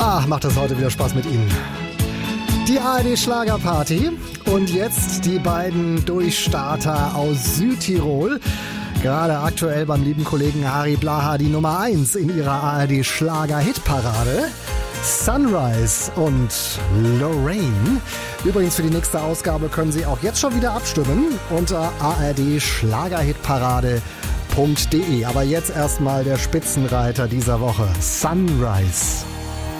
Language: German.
Ach, macht das heute wieder Spaß mit Ihnen. Die ARD Schlagerparty und jetzt die beiden Durchstarter aus Südtirol. Gerade aktuell beim lieben Kollegen Harry Blaha die Nummer 1 in ihrer ARD Schlager-Hitparade. Sunrise und Lorraine. Übrigens für die nächste Ausgabe können Sie auch jetzt schon wieder abstimmen unter ardschlagerhitparade.de. Aber jetzt erstmal der Spitzenreiter dieser Woche, Sunrise.